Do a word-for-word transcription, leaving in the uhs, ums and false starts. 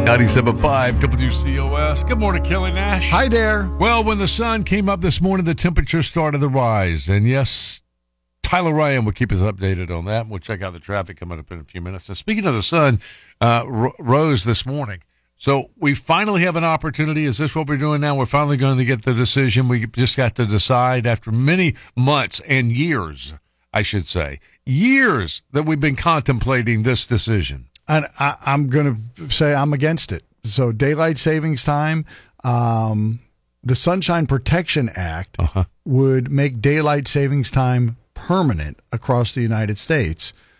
ninety-seven point five W C O S. Good morning, Kelly Nash. Hi there. Well, when the sun came up this morning, the temperature started to rise. And yes, Tyler Ryan will keep us updated on that. We'll check out the traffic coming up in a few minutes. And speaking of the sun, uh, r- rose this morning. So we finally have an opportunity. Is this what we're doing now? We're finally going to get the decision. We just got to decide after many months and years, I should say, years that we've been contemplating this decision. And I, I'm going to say I'm against it. So daylight savings time, um, the Sunshine Protection Act uh-huh. would make daylight savings time permanent across the United States.